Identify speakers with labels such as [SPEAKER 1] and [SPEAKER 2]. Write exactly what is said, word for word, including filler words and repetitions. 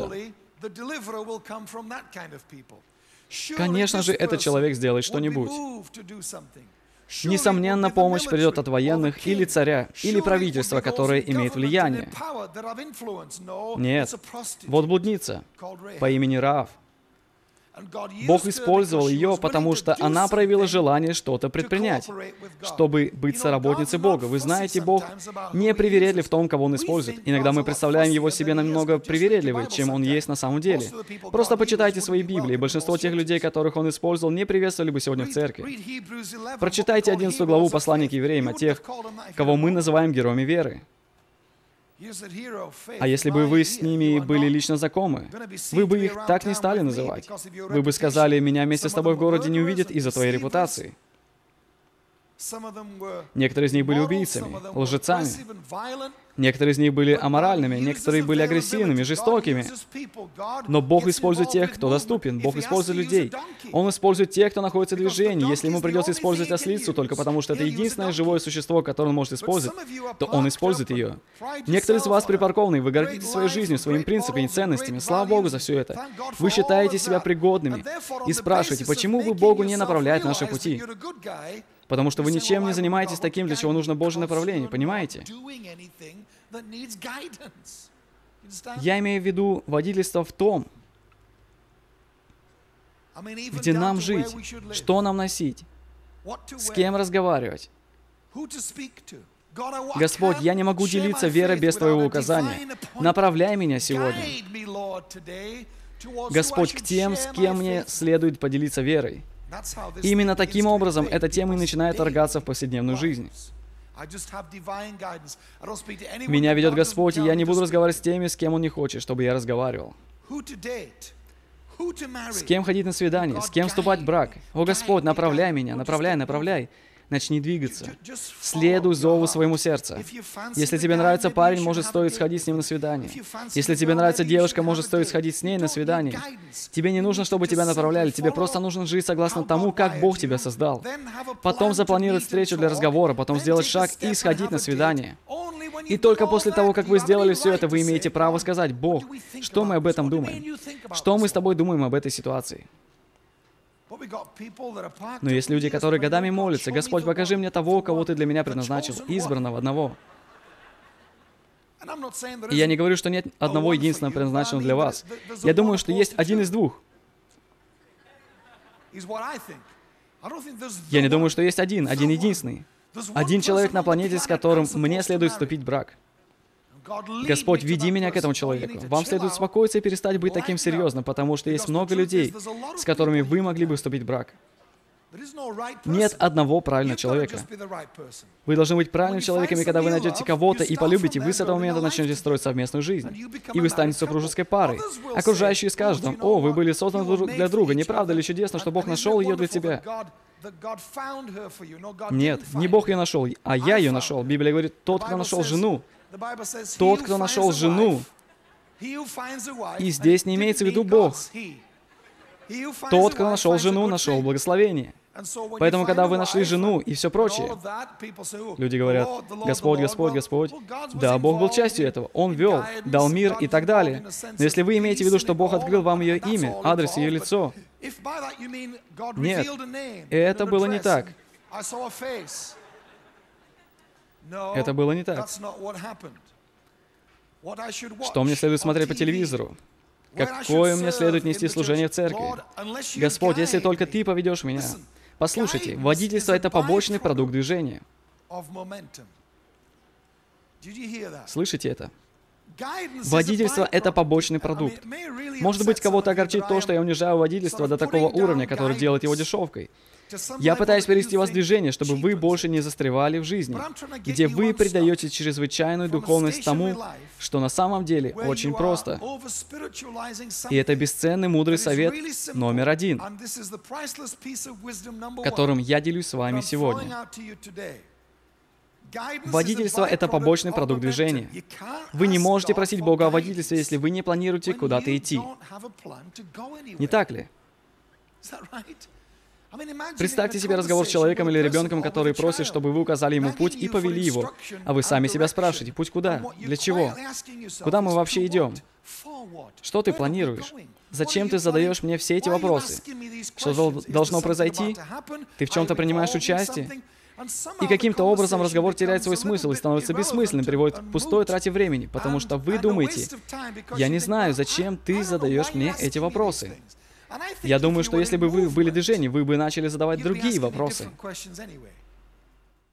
[SPEAKER 1] Конечно же, этот человек сделает что-нибудь. Несомненно, помощь придет от военных или царя, или правительства, которое имеет влияние. Нет, вот блудница по имени Раав. Бог использовал ее, потому что она проявила желание что-то предпринять, чтобы быть соработницей Бога. Вы знаете, Бог не привередлив в том, кого Он использует. Иногда мы представляем Его себе намного привередливее, чем Он есть на самом деле. Просто почитайте свои Библии. Большинство тех людей, которых Он использовал, не приветствовали бы сегодня в церкви. Прочитайте одиннадцатую главу послания к евреям о тех, кого мы называем героями веры. А если бы вы с ними были лично знакомы, вы бы их так не стали называть. Вы бы сказали, меня вместе с тобой в городе не увидят из-за твоей репутации. Некоторые из них были убийцами, лжецами. Некоторые из них были аморальными, некоторые были агрессивными, жестокими. Но Бог использует тех, кто доступен. Бог использует людей. Он использует тех, кто находится в движении. Если ему придется использовать ослицу только потому, что это единственное живое существо, которое он может использовать, то он использует ее. Некоторые из вас припаркованы, вы гордитесь своей жизнью, своими принципами и ценностями. Слава Богу за все это. Вы считаете себя пригодными и спрашиваете, почему вы Богу не направляете наши пути? Потому что вы ничем не занимаетесь таким, для чего нужно Божье направление, понимаете? Я имею в виду водительство в том, где нам жить, что нам носить, с кем разговаривать. Господь, я не могу делиться верой без Твоего указания. Направляй меня сегодня, Господь, к тем, с кем мне следует поделиться верой. Именно таким образом эта тема и начинает торгаться в повседневную жизнь. Меня ведет Господь, и я не буду разговаривать с теми, с кем Он не хочет, чтобы я разговаривал. С кем ходить на свидание, с кем вступать в брак. О, Господь, направляй меня, направляй, направляй. Начни двигаться. Следуй зову своему сердцу. Если тебе нравится парень, может стоит сходить с ним на свидание. Если тебе нравится девушка, может стоит сходить с ней на свидание. Тебе не нужно, чтобы тебя направляли. Тебе просто нужно жить согласно тому, как Бог тебя создал. Потом запланировать встречу для разговора, потом сделать шаг и сходить на свидание. И только после того, как вы сделали все это, вы имеете право сказать: Бог, что мы об этом думаем? Что мы с тобой думаем об этой ситуации? Но есть люди, которые годами молятся: Господь, покажи мне того, кого Ты для меня предназначил, избранного одного. И я не говорю, что нет одного единственного предназначенного для вас. Я думаю, что есть один из двух. Я не думаю, что есть один, один единственный. Один человек на планете, с которым мне следует вступить в брак. Господь, веди меня к этому человеку. Вам следует успокоиться и перестать быть таким серьезным, потому что есть много людей, с которыми вы могли бы вступить в брак. Нет одного правильного человека. Вы должны быть правильным человеком, и когда вы найдете кого-то и полюбите, вы с этого момента начнете строить совместную жизнь. И вы станете супружеской парой. Окружающие скажут вам: «О, вы были созданы друг для друга. Не правда ли чудесно, что Бог нашел ее для тебя?» Нет, не Бог ее нашел, а я ее нашел. Библия говорит: тот, кто нашел жену, тот, кто нашел жену, и здесь не имеется в виду Бог. Тот, кто нашел жену, нашел благословение. Поэтому, когда вы нашли жену и все прочее, люди говорят: Господь, Господь, Господь. Да, Бог был частью этого. Он вел, дал мир и так далее. Но если вы имеете в виду, что Бог открыл вам ее имя, адрес, ее лицо, нет, это было не так. Это было не так. Что мне следует смотреть по телевизору? Какое мне следует нести служение в церкви? Господь, если только Ты поведешь меня. Послушайте, водительство — это побочный продукт движения. Слышите это? Водительство — это побочный продукт. Может быть, кого-то огорчит то, что я унижаю водительство до такого уровня, который делает его дешевкой. Я пытаюсь перевести вас в движение, чтобы вы больше не застревали в жизни, где вы придаете чрезвычайную духовность тому, что на самом деле очень просто. И это бесценный мудрый совет номер один, которым я делюсь с вами сегодня. Водительство — это побочный продукт движения. Вы не можете просить Бога о водительстве, если вы не планируете куда-то идти. Не так ли? Представьте себе разговор с человеком или ребенком, который просит, чтобы вы указали ему путь и повели его, а вы сами себя спрашиваете: путь куда? Для чего? Куда мы вообще идем? Что ты планируешь? Зачем ты задаешь мне все эти вопросы? Что дол- должно произойти? Ты в чем-то принимаешь участие? И каким-то образом разговор теряет свой смысл и становится бессмысленным, приводит к пустой трате времени, потому что вы думаете, я не знаю, зачем ты задаешь мне эти вопросы. Я думаю, что если бы вы были движением, вы бы начали задавать другие вопросы.